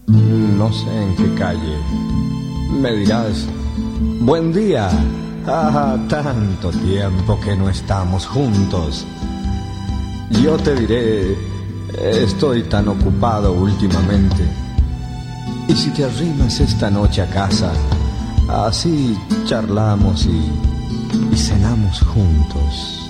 No sé en qué calle. Me dirás, buen día. Tanto tiempo que no estamos juntos. Yo te diré, estoy tan ocupado últimamente. Y si te arrimas esta noche a casa, así charlamos y cenamos juntos.